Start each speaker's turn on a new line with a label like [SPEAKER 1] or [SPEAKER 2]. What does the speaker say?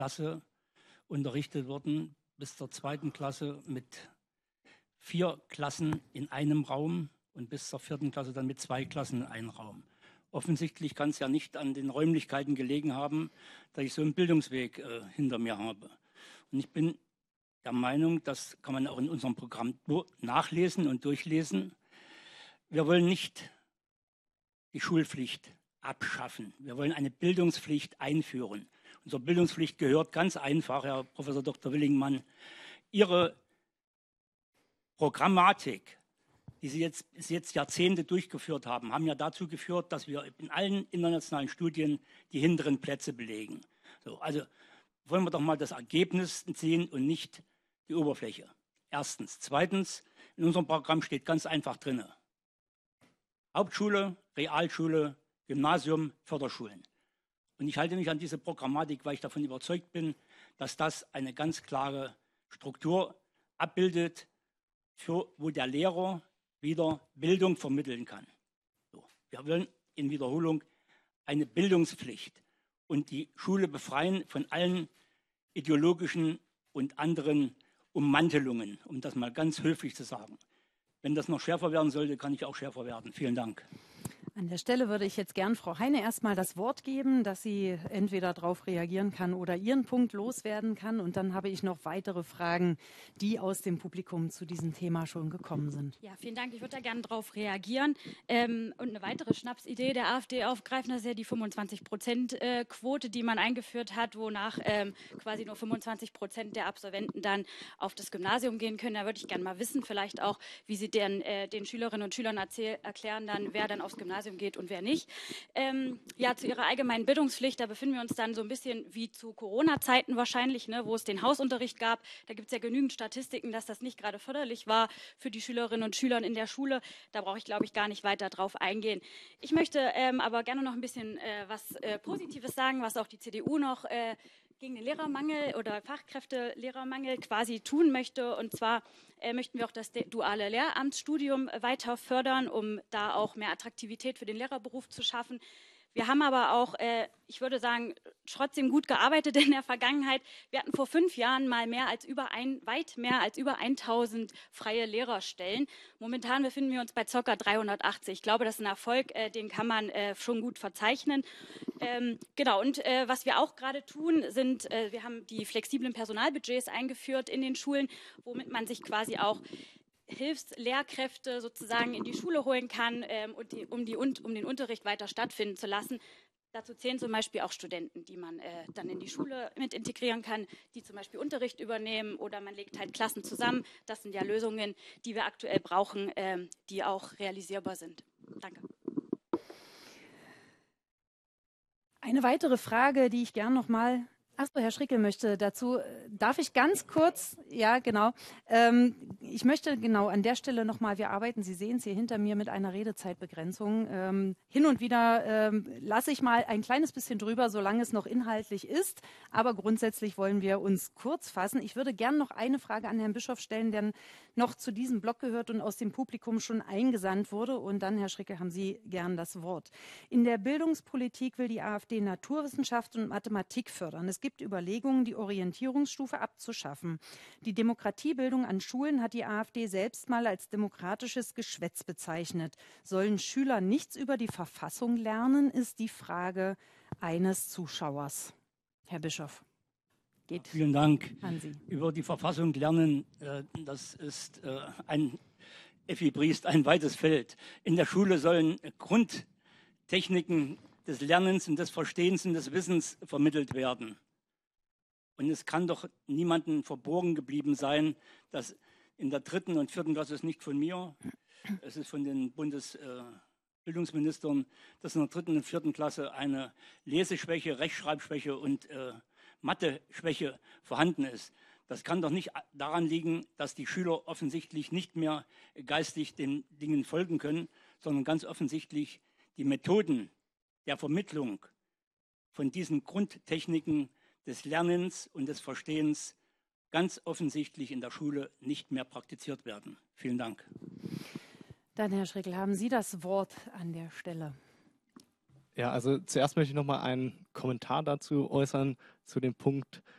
[SPEAKER 1] Klasse unterrichtet wurden, bis zur 2. Klasse mit 4 Klassen in einem Raum und bis zur 4. Klasse dann mit 2 Klassen in einem Raum. Offensichtlich kann es ja nicht an den Räumlichkeiten gelegen haben, dass ich so einen Bildungsweg hinter mir habe. Und ich bin der Meinung, das kann man auch in unserem Programm nachlesen und durchlesen. Wir wollen nicht die Schulpflicht abschaffen. Wir wollen eine Bildungspflicht einführen. Unsere Bildungspflicht gehört ganz einfach, Herr Professor Dr. Willingmann, Ihre Programmatik, die Sie jetzt Jahrzehnte durchgeführt haben, haben ja dazu geführt, dass wir in allen internationalen Studien die hinteren Plätze belegen. So, also wollen wir doch mal das Ergebnis sehen und nicht die Oberfläche. Erstens. Zweitens, in unserem Programm steht ganz einfach drin: Hauptschule, Realschule, Gymnasium, Förderschulen. Und ich halte mich an diese Programmatik, weil ich davon überzeugt bin, dass das eine ganz klare Struktur abbildet, wo der Lehrer wieder Bildung vermitteln kann. So, wir wollen in Wiederholung eine Bildungspflicht und die Schule befreien von allen ideologischen und anderen Ummantelungen, um das mal ganz höflich zu sagen. Wenn das noch schärfer werden sollte, kann ich auch schärfer werden. Vielen Dank.
[SPEAKER 2] An der Stelle würde ich jetzt gern Frau Heine erstmal das Wort geben, dass sie entweder darauf reagieren kann oder ihren Punkt loswerden kann. Und dann habe ich noch weitere Fragen, die aus dem Publikum zu diesem Thema schon gekommen sind.
[SPEAKER 3] Ja, vielen Dank. Ich würde da gerne darauf reagieren. Und eine weitere Schnapsidee der AfD aufgreifen, das ist ja die 25%-Quote, die man eingeführt hat, wonach quasi nur 25% der Absolventen dann auf das Gymnasium gehen können. Da würde ich gerne mal wissen, vielleicht auch, wie Sie den Schülerinnen und Schülern erklären dann, wer dann aufs Gymnasium geht und wer nicht. Ja, zu Ihrer allgemeinen Bildungspflicht, da befinden wir uns dann so ein bisschen wie zu Corona-Zeiten wahrscheinlich, ne, wo es den Hausunterricht gab. Da gibt es ja genügend Statistiken, dass das nicht gerade förderlich war für die Schülerinnen und Schüler in der Schule. Da brauche ich, glaube ich, gar nicht weiter drauf eingehen. Ich möchte aber gerne noch ein bisschen was Positives sagen, was auch die CDU noch gegen den Lehrermangel oder Fachkräftelehrermangel quasi tun möchte. Und zwar möchten wir auch das duale Lehramtsstudium weiter fördern, um da auch mehr Attraktivität für den Lehrerberuf zu schaffen. Wir haben aber auch, ich würde sagen, trotzdem gut gearbeitet in der Vergangenheit. Wir hatten vor 5 Jahren mal weit mehr als über 1000 freie Lehrerstellen. Momentan befinden wir uns bei ca. 380. Ich glaube, das ist ein Erfolg, den kann man schon gut verzeichnen. Genau, und was wir auch gerade tun, wir haben die flexiblen Personalbudgets eingeführt in den Schulen, womit man sich quasi auch Hilfslehrkräfte sozusagen in die Schule holen kann, um den Unterricht weiter stattfinden zu lassen. Dazu zählen zum Beispiel auch Studenten, die man dann in die Schule mit integrieren kann, die zum Beispiel Unterricht übernehmen, oder man legt halt Klassen zusammen. Das sind ja Lösungen, die wir aktuell brauchen, die auch realisierbar sind. Danke.
[SPEAKER 2] Eine weitere Frage, die ich gern noch mal... Achso, Herr Schrickel möchte dazu. Darf ich ganz kurz? Ja, genau. Ich möchte genau an der Stelle nochmal, wir arbeiten, Sie sehen es hier hinter mir, mit einer Redezeitbegrenzung. Hin und wieder lasse ich mal ein kleines bisschen drüber, solange es noch inhaltlich ist. Aber grundsätzlich wollen wir uns kurz fassen. Ich würde gern noch eine Frage an Herrn Bischof stellen, der noch zu diesem Block gehört und aus dem Publikum schon eingesandt wurde. Und dann, Herr Schrickel, haben Sie gern das Wort. In der Bildungspolitik will die AfD Naturwissenschaft und Mathematik fördern. Es gibt Überlegungen, die Orientierungsstufe abzuschaffen. Die Demokratiebildung an Schulen hat die AfD selbst mal als demokratisches Geschwätz bezeichnet. Sollen Schüler nichts über die Verfassung lernen, ist die Frage eines Zuschauers. Herr Bischof, geht
[SPEAKER 1] Vielen Dank.
[SPEAKER 2] an Sie.
[SPEAKER 1] Über die Verfassung lernen, das ist Effi Briest ein weites Feld. In der Schule sollen Grundtechniken des Lernens und des Verstehens und des Wissens vermittelt werden. Und es kann doch niemandem verborgen geblieben sein, dass in der 3. und 4. Klasse, ist nicht von mir, es ist von den Bundesbildungsministern, dass in der 3. und 4. Klasse eine Leseschwäche, Rechtschreibschwäche und Mathe-Schwäche vorhanden ist. Das kann doch nicht daran liegen, dass die Schüler offensichtlich nicht mehr geistig den Dingen folgen können, sondern ganz offensichtlich die Methoden der Vermittlung von diesen Grundtechniken des Lernens und des Verstehens ganz offensichtlich in der Schule nicht mehr praktiziert werden. Vielen Dank.
[SPEAKER 2] Dann, Herr Schrickel, haben Sie das Wort an der Stelle.
[SPEAKER 4] Ja, also zuerst möchte ich noch mal einen Kommentar dazu äußern, zu dem Punkt,